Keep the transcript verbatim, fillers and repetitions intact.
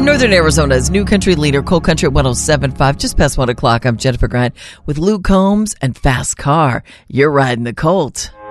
Northern Arizona's new country leader, Cold Country one oh seven point five, just past one o'clock. I'm Jennifer Grant with Luke Combs and Fast Car. You're riding the Colt.